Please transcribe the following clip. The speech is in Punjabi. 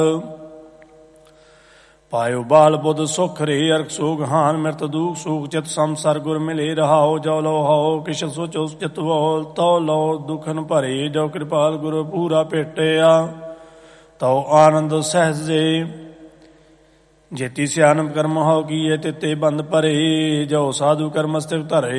ਪਾਇਓ ਬਾਲ ਬੁੱਧ ਸੁਖ ਰੇ ਅਰਕ ਸੋਗ ਹਾਨ ਮਿਰਤ ਦੂਖ ਸੂਖ ਚਿਤ ਸੰਸਰ ਗੁਰ ਮਿਲੇ ਰਹਾਓ ਜੋ ਲੋ ਹਾਓ ਕਿਛ ਸੋਚੋ ਚਿਤ ਵੋਲ ਤੋ ਲੋ ਦੁਖਨ ਭਰੇ ਜੋ ਕਿਰਪਾਲ ਗੁਰ ਪੂਰਾ ਭੇਟਿਆ ਤਉ ਆਨੰਦ ਸਹਿਜੇ ਜੇਤੀ ਸਿਆਨਮ ਕਰਮ ਹੋ ਕੀਏ ਤਿਤੇ ਬੰਦ ਭਰੇ ਜੋ ਸਾਧੂ ਕਰਮ ਸਤਿ ਧਰੇ